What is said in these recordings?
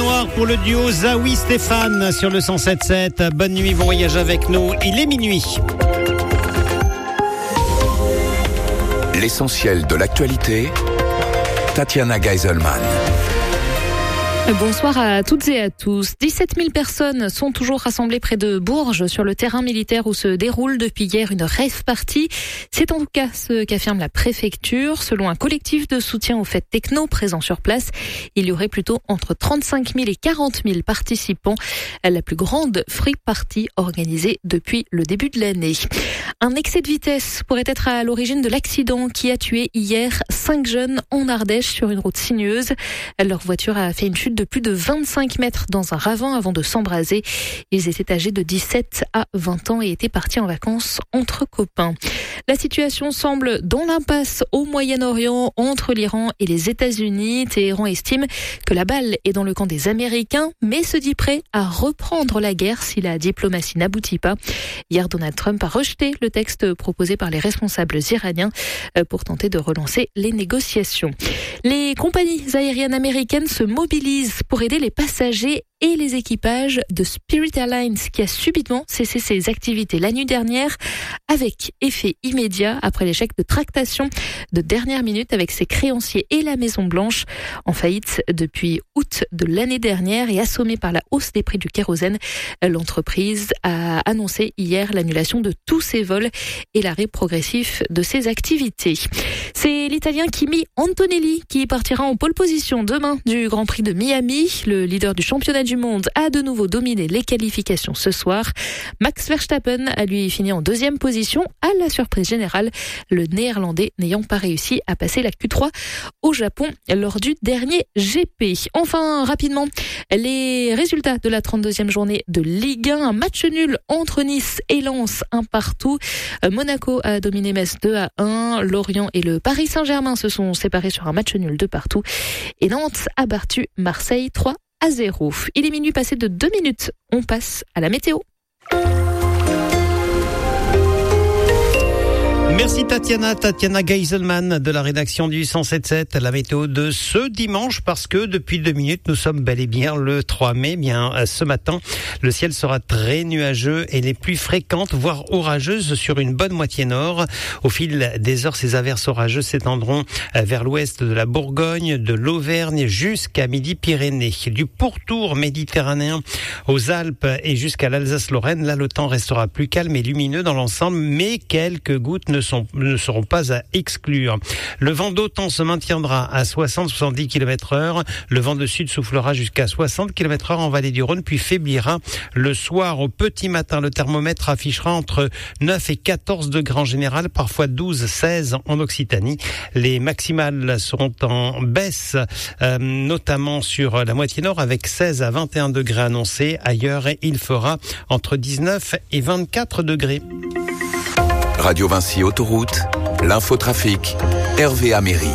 Noir pour le duo Zawi Stéphane sur le 107.7. Bonne nuit, bon voyage avec nous. Il est minuit. L'essentiel de l'actualité, Tatiana Geiselman. Bonsoir à toutes et à tous. 17 000 personnes sont toujours rassemblées près de Bourges sur le terrain militaire où se déroule depuis hier une rave party. C'est en tout cas ce qu'affirme la préfecture. Selon un collectif de soutien aux fêtes techno présent sur place, il y aurait plutôt entre 35 000 et 40 000 participants. La plus grande free party organisée depuis le début de l'année. Un excès de vitesse pourrait être à l'origine de l'accident qui a tué hier 5 jeunes en Ardèche sur une route sinueuse. Leur voiture a fait une chute de plus de 25 mètres dans un ravin avant de s'embraser. Ils étaient âgés de 17 à 20 ans et étaient partis en vacances entre copains. La situation semble dans l'impasse au Moyen-Orient entre l'Iran et les États-Unis. Téhéran estime que la balle est dans le camp des Américains, mais se dit prêt à reprendre la guerre si la diplomatie n'aboutit pas. Hier, Donald Trump a rejeté le texte proposé par les responsables iraniens pour tenter de relancer les négociations. Les compagnies aériennes américaines se mobilisent pour aider les passagers et les équipages de Spirit Airlines qui a subitement cessé ses activités la nuit dernière avec effet immédiat après l'échec de tractation de dernière minute avec ses créanciers et la Maison Blanche en faillite depuis août de l'année dernière et assommée par la hausse des prix du kérosène. L'entreprise a annoncé hier l'annulation de tous ses vols et l'arrêt progressif de ses activités. C'est l'Italien Kimi Antonelli qui partira en pole position demain du Grand Prix de Miami. Le leader du championnat du monde a de nouveau dominé les qualifications ce soir. Max Verstappen a lui fini en deuxième position à la surprise générale, le néerlandais n'ayant pas réussi à passer la Q3 au Japon lors du dernier GP. Enfin, rapidement, les résultats de la 32e journée de Ligue 1. Un match nul entre Nice et Lens, un partout. Monaco a dominé Metz 2-1. Lorient et le Paris Saint-Germain se sont séparés sur un match nul de partout. Et Nantes a battu Marseille 3-0. Il est minuit passé de 2 minutes. On passe à la météo. Merci Tatiana Geiselman de la rédaction du 107.7, la météo de ce dimanche, parce que depuis 2 minutes, nous sommes bel et bien le 3 mai. Bien, ce matin, le ciel sera très nuageux et les pluies fréquentes, voire orageuses sur une bonne moitié nord. Au fil des heures, ces averses orageuses s'étendront vers l'ouest de la Bourgogne, de l'Auvergne jusqu'à Midi-Pyrénées. Du pourtour méditerranéen aux Alpes et jusqu'à l'Alsace-Lorraine, là, le temps restera plus calme et lumineux dans l'ensemble, mais quelques gouttes ne seront pas à exclure. Le vent d'OTAN se maintiendra à 60-70 km/h. Le vent de sud soufflera jusqu'à 60 km/h en vallée du Rhône, puis faiblira. Le soir, au petit matin, le thermomètre affichera entre 9 et 14 degrés en général, parfois 12-16 en Occitanie. Les maximales seront en baisse, notamment sur la moitié nord, avec 16 à 21 degrés annoncés. Ailleurs, il fera entre 19 et 24 degrés. Radio Vinci Autoroute, l'infotrafic, Hervé Améry.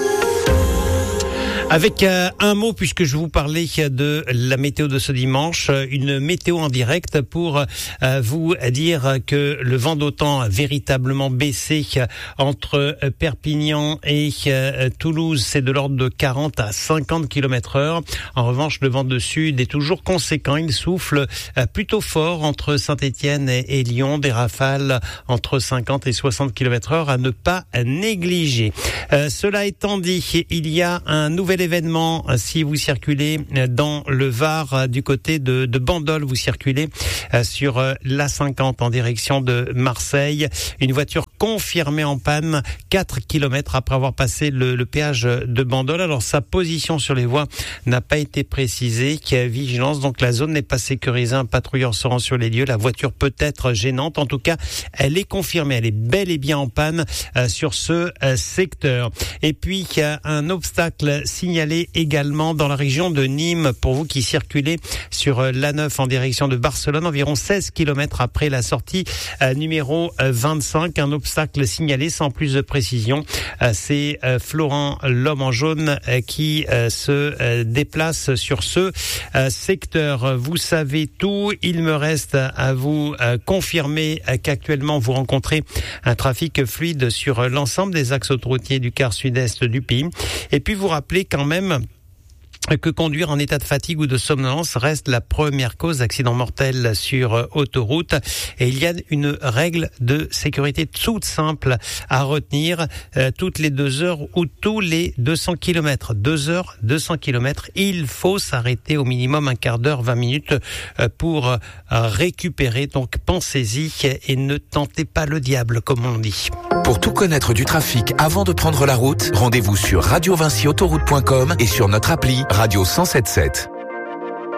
Avec un mot, puisque je vous parlais de la météo de ce dimanche, une météo en direct pour vous dire que le vent d'OTAN a véritablement baissé entre Perpignan et Toulouse. C'est de l'ordre de 40 à 50 km/h. En revanche, le vent de sud est toujours conséquent. Il souffle plutôt fort entre Saint-Étienne et Lyon. Des rafales entre 50 et 60 km/h à ne pas négliger. Cela étant dit, il y a un nouvel événement si vous circulez dans le Var du côté de Bandol. Vous circulez sur l'A50 en direction de Marseille. Une voiture confirmée en panne 4 km après avoir passé le péage de Bandol. Alors sa position sur les voies n'a pas été précisée. Qu'il y a vigilance, donc la zone n'est pas sécurisée. Un patrouilleur se rend sur les lieux. La voiture peut être gênante. En tout cas, elle est confirmée. Elle est bel et bien en panne sur ce secteur. Et puis, il y a un obstacle signalé également dans la région de Nîmes pour vous qui circulez sur l'A9 en direction de Barcelone, environ 16 km après la sortie numéro 25. Un obstacle signalé sans plus de précision. C'est Florent, l'homme en jaune, qui se déplace sur ce secteur. Vous savez tout. Il me reste à vous confirmer qu'actuellement vous rencontrez un trafic fluide sur l'ensemble des axes autoroutiers du quart sud-est du pays. Et puis vous rappelez quand même que conduire en état de fatigue ou de somnolence reste la première cause d'accident mortel sur autoroute. Et il y a une règle de sécurité toute simple à retenir. Toutes les 2 heures ou tous les 200 km. 2 heures, 200 km. Il faut s'arrêter au minimum un quart d'heure, 20 minutes pour récupérer. Donc pensez-y et ne tentez pas le diable, comme on dit. Pour tout connaître du trafic avant de prendre la route, rendez-vous sur radiovinciautoroute.com et sur notre appli Radio 107.7.